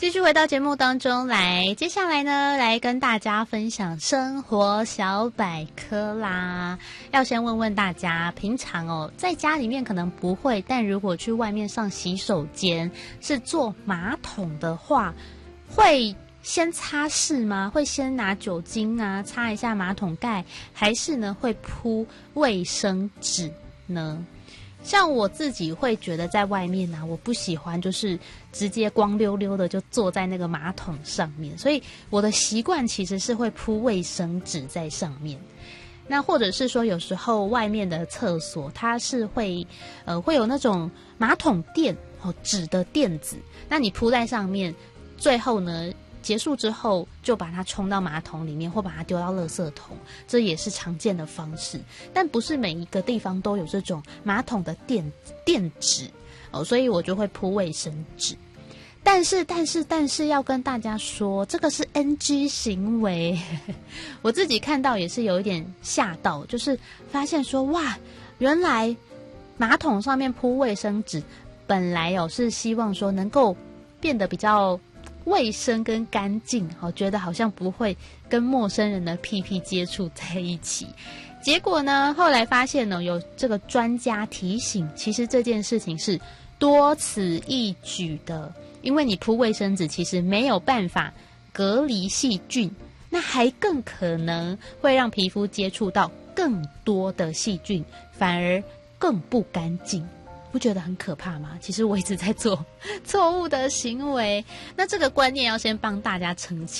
继续回到节目当中来，接下来呢，来跟大家分享生活小百科啦。要先问问大家，平常在家里面可能不会，但如果去外面上洗手间是坐马桶的话，会先擦拭吗？会先拿酒精啊擦一下马桶盖，还是呢会铺卫生纸呢？像我自己会觉得在外面啊，我不喜欢就是直接光溜溜的就坐在那个马桶上面，所以我的习惯其实是会铺卫生纸在上面。那或者是说有时候外面的厕所它是会有那种马桶垫纸的垫子，那你铺在上面，最后呢结束之后就把它冲到马桶里面，或把它丢到垃圾桶，这也是常见的方式。但不是每一个地方都有这种马桶的垫纸所以我就会铺卫生纸。但是要跟大家说，这个是 NG 行为。我自己看到也是有一点吓到，就是发现说哇，原来马桶上面铺卫生纸本来是希望说能够变得比较卫生跟干净，觉得好像不会跟陌生人的屁屁接触在一起。结果呢，后来发现有这个专家提醒，其实这件事情是多此一举的，因为你铺卫生纸其实没有办法隔离细菌，那还更可能会让皮肤接触到更多的细菌，反而更不干净。不觉得很可怕吗？其实我一直在做错误的行为，那这个观念要先帮大家澄清。